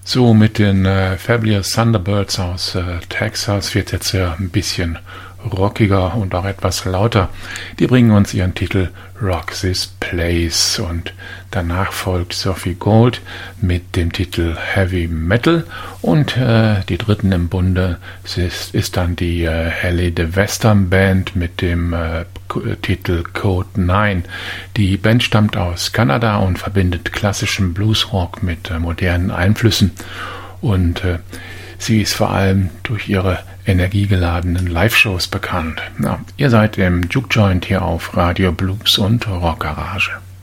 So, mit den Fabulous Thunderbirds aus Texas wird jetzt ein bisschen rockiger und auch etwas lauter. Die bringen uns ihren Titel Rock This Place und danach folgt Sophie Gold mit dem Titel Heavy Metal und die dritten im Bunde ist dann die Helly the Western Band mit dem Titel Code 9. Die Band stammt aus Kanada und verbindet klassischen Bluesrock mit modernen Einflüssen und sie ist vor allem durch ihre energiegeladenen Live-Shows bekannt. Ja, ihr seid im Juke Joint hier auf Radio Blues und Rock Garage.